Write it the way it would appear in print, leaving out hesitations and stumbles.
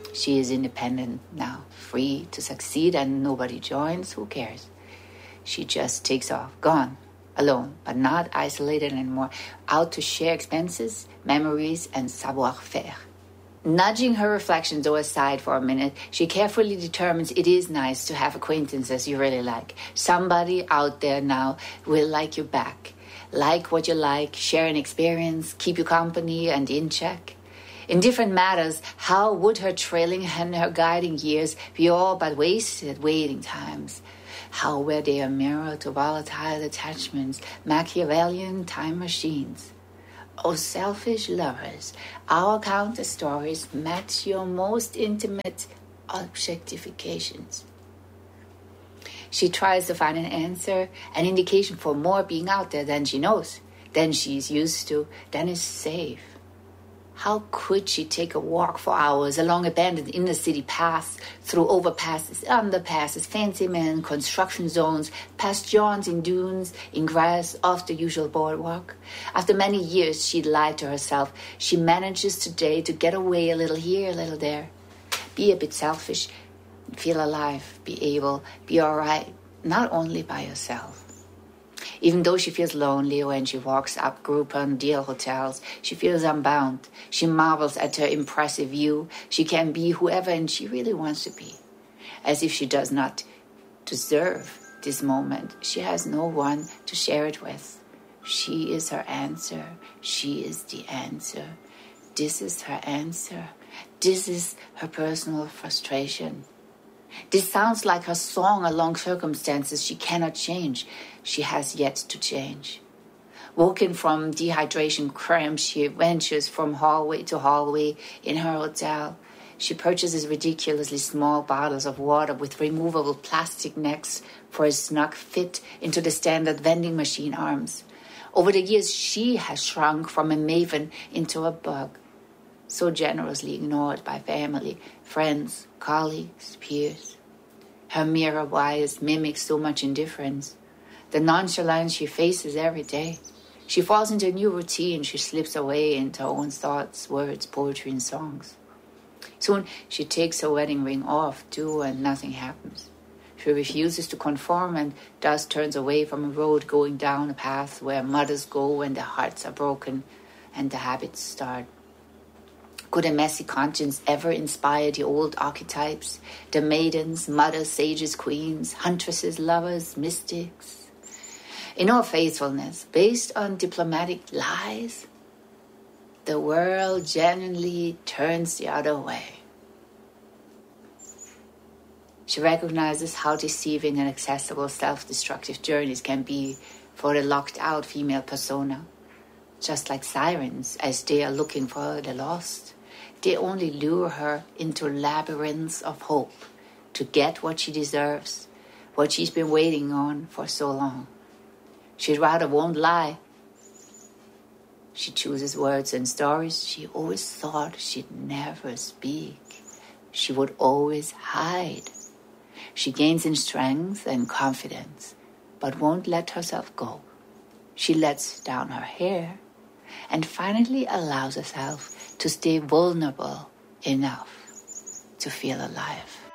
She is independent now, free to succeed, and nobody joins. Who cares? She just takes off, gone, alone, but not isolated anymore, out to share expenses, memories, and savoir-faire. Nudging her reflections aside for a minute, she carefully determines it is nice to have acquaintances you really like. Somebody out there now will like you back. Like what you like, share an experience, keep you company and in check. In different matters, how would her trailing and her guiding years be all but wasted waiting times? How were they a mirror to volatile attachments, Machiavellian time machines? Oh, selfish lovers, our counter stories match your most intimate objectifications. She tries to find an answer, an indication for more being out there than she knows, than she's used to, than is safe. How could she take a walk for hours along abandoned inner city paths, through overpasses, underpasses, fancy men, construction zones, past jauns in dunes, in grass, off the usual boardwalk? After many years, she lied to herself. She manages today to get away a little here, a little there. Be a bit selfish, feel alive, be able, be all right, not only by yourself. Even though she feels lonely when she walks up Groupon deal hotels, she feels unbound. She marvels at her impressive view. She can be whoever and she really wants to be. As if she does not deserve this moment. She has no one to share it with. She is her answer. She is the answer. This is her answer. This is her personal frustration. This sounds like her song along circumstances she cannot change. She has yet to change. Woken from dehydration cramps, she ventures from hallway to hallway in her hotel. She purchases ridiculously small bottles of water with removable plastic necks for a snug fit into the standard vending machine arms. Over the years, she has shrunk from a maven into a bug, so generously ignored by family, friends, colleagues, peers. Her mirror wires mimic so much indifference. The nonchalance she faces every day. She falls into a new routine. She slips away into her own thoughts, words, poetry, and songs. Soon she takes her wedding ring off too, and nothing happens. She refuses to conform and thus turns away from a road going down a path where mothers go when their hearts are broken and the habits start. Could a messy conscience ever inspire the old archetypes, the maidens, mothers, sages, queens, huntresses, lovers, mystics? In all faithfulness, based on diplomatic lies, the world genuinely turns the other way. She recognizes how deceiving and accessible self-destructive journeys can be for the locked-out female persona. Just like sirens, as they are looking for the lost, they only lure her into labyrinths of hope to get what she deserves, what she's been waiting on for so long. She'd rather won't lie. She chooses words and stories she always thought she'd never speak. She would always hide. She gains in strength and confidence, but won't let herself go. She lets down her hair and finally allows herself to stay vulnerable enough to feel alive.